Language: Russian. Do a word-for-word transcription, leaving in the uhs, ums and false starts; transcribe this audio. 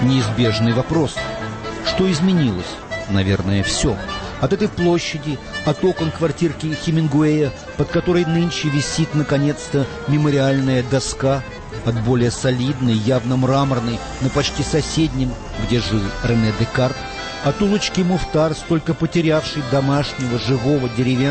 неизбежный вопрос. Что изменилось? Наверное, все. От этой площади, от окон квартирки Хемингуэя, под которой нынче висит, наконец-то, мемориальная доска, от более солидной, явно мраморной, но почти соседнем, где жил Рене Декарт, от улочки Муфтар, столько потерявшей домашнего, живого, деревенского,